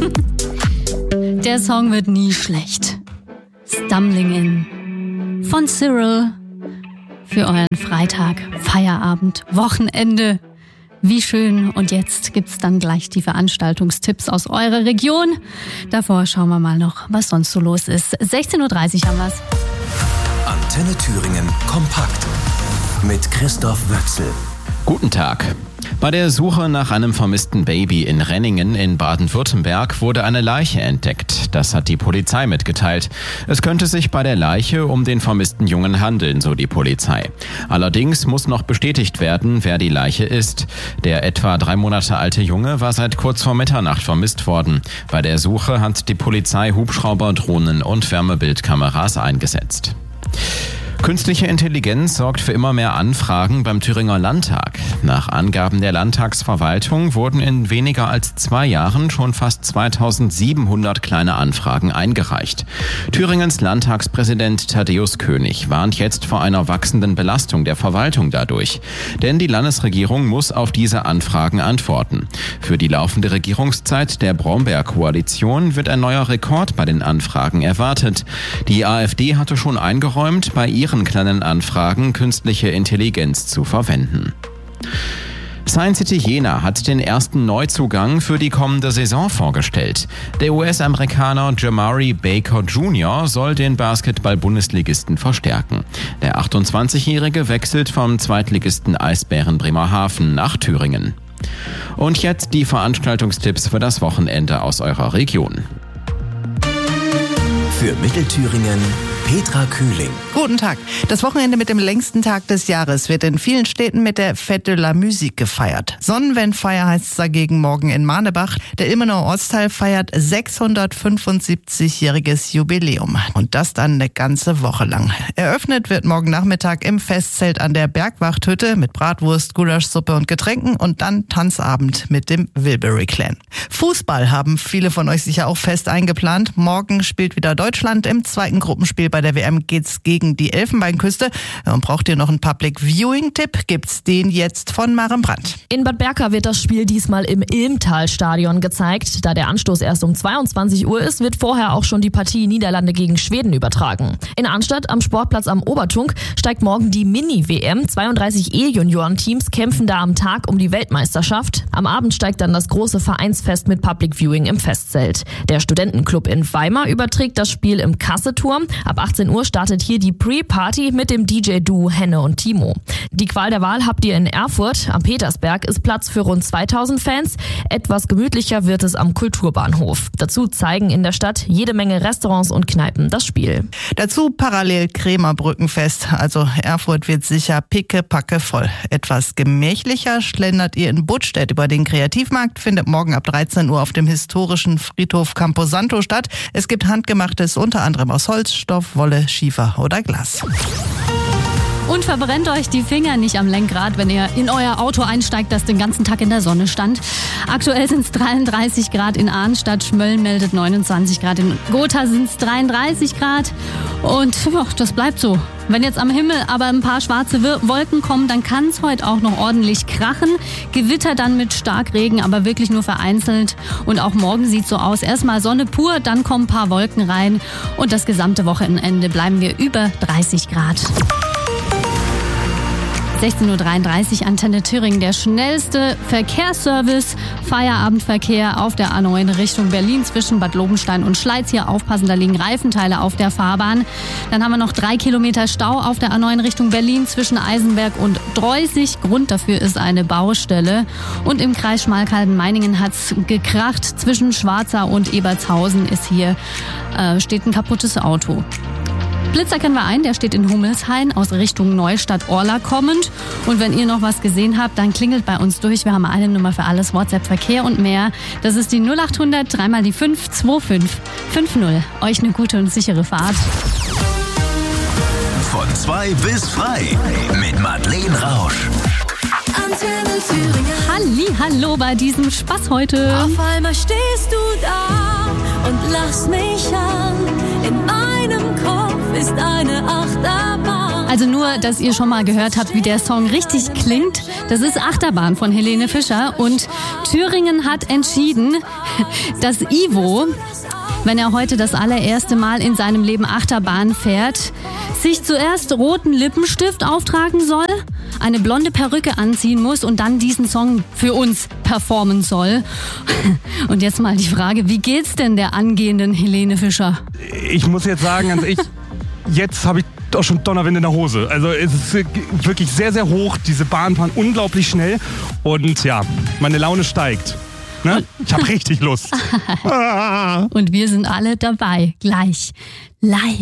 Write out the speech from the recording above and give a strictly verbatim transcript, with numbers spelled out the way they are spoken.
Der Song wird nie schlecht. Stumbling In von Cyril für euren Freitag, Feierabend, Wochenende. Wie schön. Und jetzt gibt's dann gleich die Veranstaltungstipps aus eurer Region. Davor schauen wir mal noch, was sonst so los ist. sechzehn Uhr dreißig haben wir's. Antenne Thüringen kompakt mit Christoph Wöchsel. Guten Tag. Bei der Suche nach einem vermissten Baby in Renningen in Baden-Württemberg wurde eine Leiche entdeckt. Das hat die Polizei mitgeteilt. Es könnte sich bei der Leiche um den vermissten Jungen handeln, so die Polizei. Allerdings muss noch bestätigt werden, wer die Leiche ist. Der etwa drei Monate alte Junge war seit kurz vor Mitternacht vermisst worden. Bei der Suche hat die Polizei Hubschrauber, Drohnen und Wärmebildkameras eingesetzt. Künstliche Intelligenz sorgt für immer mehr Anfragen beim Thüringer Landtag. Nach Angaben der Landtagsverwaltung wurden in weniger als zwei Jahren schon fast zweitausendsiebenhundert kleine Anfragen eingereicht. Thüringens Landtagspräsident Thaddäus König warnt jetzt vor einer wachsenden Belastung der Verwaltung dadurch. Denn die Landesregierung muss auf diese Anfragen antworten. Für die laufende Regierungszeit der Brombeer-Koalition wird ein neuer Rekord bei den Anfragen erwartet. Die AfD hatte schon eingeräumt, bei ihren kleinen Anfragen künstliche Intelligenz zu verwenden. Science City Jena hat den ersten Neuzugang für die kommende Saison vorgestellt. Der U S-Amerikaner Jamari Baker Junior soll den Basketball-Bundesligisten verstärken. Der achtundzwanzigjährige wechselt vom Zweitligisten Eisbären Bremerhaven nach Thüringen. Und jetzt die Veranstaltungstipps für das Wochenende aus eurer Region. Für Mittelthüringen Petra Kühling. Guten Tag. Das Wochenende mit dem längsten Tag des Jahres wird in vielen Städten mit der Fête de la Musique gefeiert. Sonnenwendfeier heißt es dagegen morgen in Manebach. Der Ilmenauer Ortsteil feiert sechshundertfünfundsiebzigjähriges Jubiläum. Und das dann eine ganze Woche lang. Eröffnet wird morgen Nachmittag im Festzelt an der Bergwachthütte mit Bratwurst, Gulaschsuppe und Getränken und dann Tanzabend mit dem Wilbury Clan. Fußball haben viele von euch sicher auch fest eingeplant. Morgen spielt wieder Deutschland im zweiten Gruppenspiel bei Bei der W M geht's gegen die Elfenbeinküste. Und braucht ihr noch einen Public Viewing-Tipp? Gibt's den jetzt von Maren Brandt. In Bad Berka wird das Spiel diesmal im Ilmtal-Stadion gezeigt. Da der Anstoß erst um zweiundzwanzig Uhr ist, wird vorher auch schon die Partie Niederlande gegen Schweden übertragen. In Arnstadt am Sportplatz am Obertunk steigt morgen die Mini-W M. zweiunddreißig E-Junioren-Teams kämpfen da am Tag um die Weltmeisterschaft. Am Abend steigt dann das große Vereinsfest mit Public Viewing im Festzelt. Der Studentenclub in Weimar überträgt das Spiel im Kasseturm. Ab achtzehn Uhr startet hier die Pre-Party mit dem D J-Duo Henne und Timo. Die Qual der Wahl habt ihr in Erfurt. Am Petersberg ist Platz für rund zweitausend Fans. Etwas gemütlicher wird es am Kulturbahnhof. Dazu zeigen in der Stadt jede Menge Restaurants und Kneipen das Spiel. Dazu parallel Kremer Brückenfest. Also Erfurt wird sicher pickepacke voll. Etwas gemächlicher schlendert ihr in Buttstedt über den Kreativmarkt. Findet morgen ab dreizehn Uhr auf dem historischen Friedhof Camposanto statt. Es gibt Handgemachtes unter anderem aus Holz, Stoff, Wolle, Schiefer oder Glas. Und verbrennt euch die Finger nicht am Lenkrad, wenn ihr in euer Auto einsteigt, das den ganzen Tag in der Sonne stand. Aktuell sind es dreiunddreißig Grad in Arnstadt, Schmölln meldet neunundzwanzig Grad, in Gotha sind es dreiunddreißig Grad und oh, das bleibt so. Wenn jetzt am Himmel aber ein paar schwarze Wolken kommen, dann kann es heute auch noch ordentlich krachen. Gewitter dann mit Starkregen, aber wirklich nur vereinzelt. Und auch morgen sieht so aus. Erstmal Sonne pur, dann kommen ein paar Wolken rein. Und das gesamte Wochenende bleiben wir über dreißig Grad. sechzehn Uhr dreiunddreißig, Antenne Thüringen, der schnellste Verkehrsservice. Feierabendverkehr auf der A neun Richtung Berlin zwischen Bad Lobenstein und Schleiz. Hier aufpassen, da liegen Reifenteile auf der Fahrbahn. Dann haben wir noch drei Kilometer Stau auf der A neun Richtung Berlin zwischen Eisenberg und Dreusig. Grund dafür ist eine Baustelle. Und im Kreis Schmalkalden-Meiningen hat's gekracht. Zwischen Schwarza und Ebertshausen ist hier, äh, steht ein kaputtes Auto. Blitzer kennen wir ein, der steht in Hummelshain aus Richtung Neustadt-Orla kommend. Und wenn ihr noch was gesehen habt, dann klingelt bei uns durch. Wir haben eine Nummer für alles, WhatsApp, Verkehr und mehr. Das ist die null achthundert, dreimal die fünf, zwei fünf fünf null. Euch eine gute und sichere Fahrt. Von zwei bis frei mit Madeleine Rausch. Antenne Thüringen. Halli, hallo bei diesem Spaß heute. Auf einmal stehst du da und lachst mich an. In meinem Kopf ist eine Achterbahn. Also Also nur, dass ihr schon mal gehört habt, wie der Song richtig klingt. Das ist Achterbahn von Helene Fischer. Und Thüringen hat entschieden, dass Ivo, wenn er heute das allererste Mal in seinem Leben Achterbahn fährt, sich zuerst roten Lippenstift auftragen soll, eine blonde Perücke anziehen muss und dann diesen Song für uns performen soll. Und jetzt mal die Frage, wie geht's denn der angehenden Helene Fischer? Ich muss jetzt sagen, also ich, jetzt habe ich auch schon Donnerwind in der Hose. Also es ist wirklich sehr, sehr hoch. Diese Bahn fahren unglaublich schnell und ja, meine Laune steigt. Ne? Ich habe richtig Lust. Und wir sind alle dabei, gleich live.